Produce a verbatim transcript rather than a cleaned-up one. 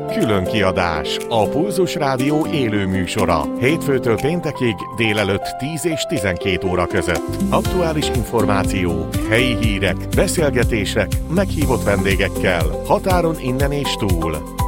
Külön kiadás, a Pulzus Rádió élő műsora. Hétfőtől péntekig délelőtt tíz és tizenkét óra között. Aktuális információk, helyi hírek, beszélgetések, meghívott vendégekkel, határon innen és túl.